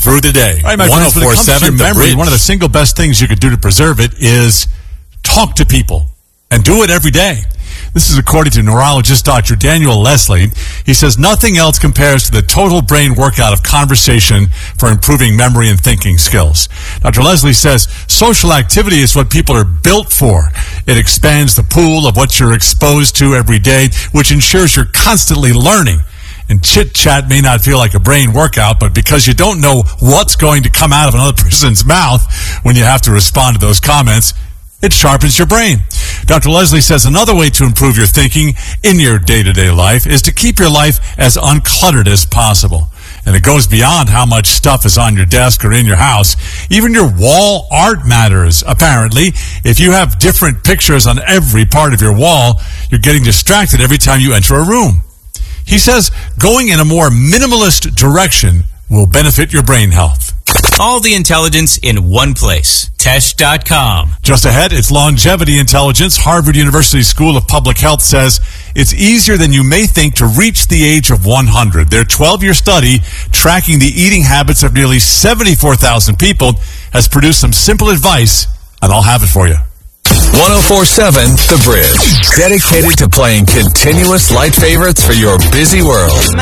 through the day. All right, my friends, when it comes to your memory, one of the single best things you could do to preserve it is talk to people, and do it every day. This is according to neurologist Dr. Daniel Leslie. He says nothing else compares to the total brain workout of conversation for improving memory and thinking skills. Dr. Leslie says social activity is what people are built for. It expands the pool of what you're exposed to every day, which ensures you're constantly learning. And chit-chat may not feel like a brain workout, but because you don't know what's going to come out of another person's mouth when you have to respond to those comments, it sharpens your brain. Dr. Leslie says another way to improve your thinking in your day-to-day life is to keep your life as uncluttered as possible. And it goes beyond how much stuff is on your desk or in your house. Even your wall art matters, apparently. If you have different pictures on every part of your wall, you're getting distracted every time you enter a room. He says going in a more minimalist direction will benefit your brain health. All the intelligence in one place. Tesh.com. Just ahead, it's longevity intelligence. Harvard University School of Public Health says it's easier than you may think to reach the age of 100. Their 12-year study tracking the eating habits of nearly 74,000 people has produced some simple advice, and I'll have it for you. 104.7 The Bridge. Dedicated to playing continuous light favorites for your busy world.